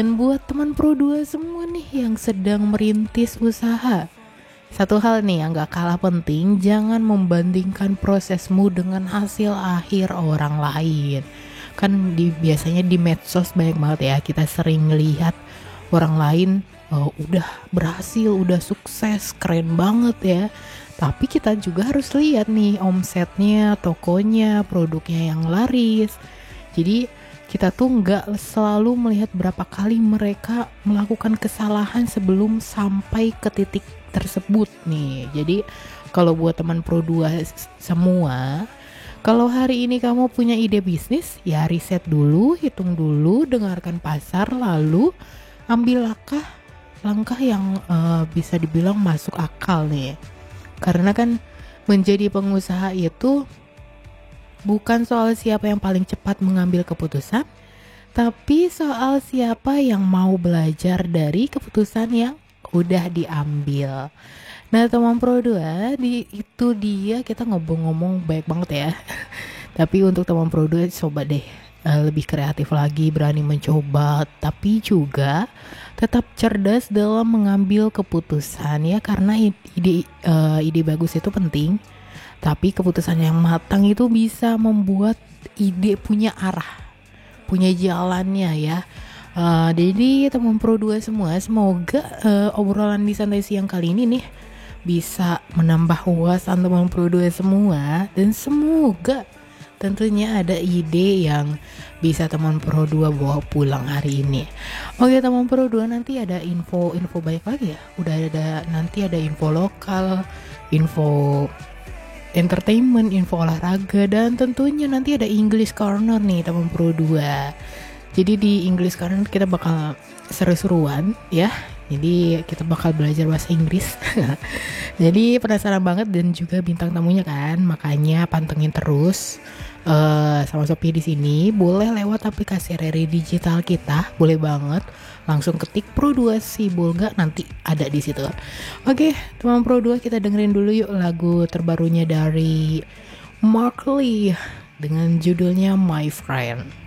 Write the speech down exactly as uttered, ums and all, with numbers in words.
Dan buat teman Pro dua semua nih yang sedang merintis usaha, satu hal nih yang gak kalah penting, jangan membandingkan prosesmu dengan hasil akhir orang lain. Kan di, biasanya di medsos banyak banget ya, kita sering ngelihat orang lain oh, udah berhasil, udah sukses, keren banget ya. Tapi kita juga harus lihat nih omsetnya, tokonya, produknya yang laris. Jadi kita tuh nggak selalu melihat berapa kali mereka melakukan kesalahan sebelum sampai ke titik tersebut nih. Jadi kalau buat teman Pro dua semua, kalau hari ini kamu punya ide bisnis, ya riset dulu, hitung dulu, dengarkan pasar, lalu ambil langkah langkah yang uh, bisa dibilang masuk akal nih. Karena kan menjadi pengusaha itu bukan soal siapa yang paling cepat mengambil keputusan, tapi soal siapa yang mau belajar dari keputusan yang udah diambil. Nah teman Pro dua, di, itu dia kita ngomong-ngomong baik banget ya. Tapi untuk teman Pro dua coba deh uh, lebih kreatif lagi, berani mencoba, tapi juga tetap cerdas dalam mengambil keputusan ya, karena ide uh, ide bagus itu penting. Tapi keputusan yang matang itu bisa membuat ide punya arah, punya jalannya ya. Uh, jadi teman Pro dua semua, semoga uh, obrolan di santai siang kali ini nih bisa menambah wawasan teman Pro dua semua. Dan semoga tentunya ada ide yang bisa teman Pro dua bawa pulang hari ini. Oke teman Pro dua, nanti ada info-info baik lagi ya. Udah ada, nanti ada info lokal, info entertainment, info olahraga, dan tentunya nanti ada English Corner nih teman Pro dua. Jadi di English Corner kita bakal seru-seruan ya. Jadi kita bakal belajar bahasa Inggris. Jadi penasaran banget, dan juga bintang tamunya kan, makanya pantengin terus uh, sama Shopee di sini. Boleh lewat aplikasi Rere Digital kita, boleh banget. Langsung ketik Pro dua Sibolga, nanti ada di situ. Oke, teman Pro dua, kita dengerin dulu yuk lagu terbarunya dari Mark Lee dengan judulnya My Friend.